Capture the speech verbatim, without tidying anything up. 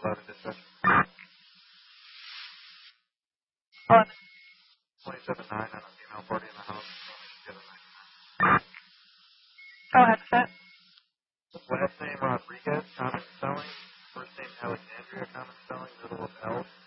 eleven dispatch. eleven. twenty-seven nine on a female party in the house. Go ahead, set. Last name Rodriguez, common spelling. First name Alexandria, common spelling, middle of L.